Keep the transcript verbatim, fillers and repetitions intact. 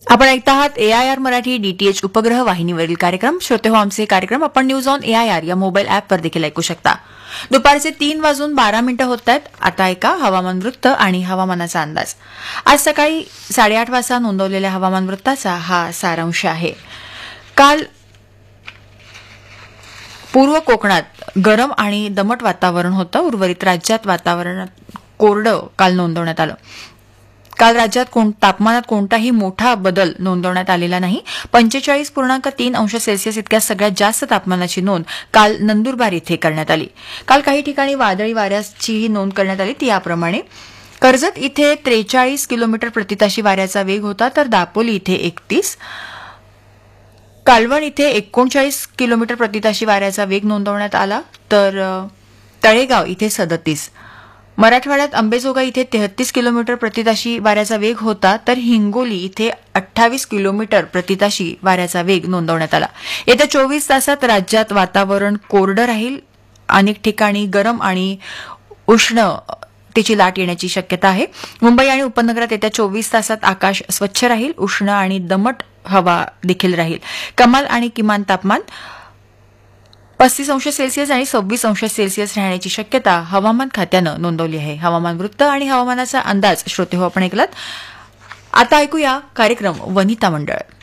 आपण ऐकत आहात एआयआर मराठी डीटीएच उपग्रह वाहिनीवरील कार्यक्रम. श्रोते हो, आमचे कार्यक्रम आपण न्यूज ऑन एआयआर या मोबाईल ॲपवर देखील ऐकू शकता. दुपारचे तीन वाजून बारा मिनिटं होत आहेत. आता ऐका हवामान वृत्त आणि हवामानाचा अंदाज. आज सकाळी साडेआठ वाजता नोंदवलेल्या हवामान वृत्ताचा हा सारांश आहे. काल पूर्व कोकणात गरम आणि दमट वातावरण होतं. उर्वरित राज्यात वातावरणात कोरडं काल नोंदवण्यात आलं. काल राज्यात तापमानात कोणताही मोठा बदल नोंदवण्यात आलेला नाही. पंचेचाळीस पूर्णांक तीन अंश सेल्सिअस इतक्या सगळ्यात जास्त तापमानाची नोंद काल नंदुरबार इथे करण्यात आली. काल काही ठिकाणी वादळी वाऱ्याचीही नोंद करण्यात आली. ती याप्रमाणे: कर्जत इथे त्रेचाळीस किलोमीटर प्रतिताशी वाऱ्याचा वेग होता, तर दापोली इथे एकतीस, कालवण इथे एकोणचाळीस किलोमीटर प्रतिताशी वाऱ्याचा वेग नोंदवण्यात आला, तर तळेगाव इथे सदतीस, मराठवाड्यात अंबेजोगाई इथे तेहतीस किलोमीटर प्रतिताशी वाऱ्याचा वेग होता, तर हिंगोली इथे अठ्ठावीस किलोमीटर प्रतिताशी वाऱ्याचा वेग नोंदवण्यात आला. येत्या चोवीस तासात राज्यात वातावरण कोरडं राहील. अनेक ठिकाणी गरम आणि उष्ण तिची लाट येण्याची शक्यता आहे. मुंबई आणि उपनगरात येत्या चोवीस तासात आकाश स्वच्छ राहील. उष्ण आणि दमट हवा देखील राहील. कमाल आणि किमान तापमान पस्तीस अंश सेल्सिअस आणि सव्वीस अंश सेल्सिअस राहण्याची शक्यता हवामान खात्यानं नोंदवली आहे. हवामान वृत्त आणि हवामानाचा अंदाज श्रोते हो आपण ऐकलात. आता ऐकूया कार्यक्रम वनिता मंडळ.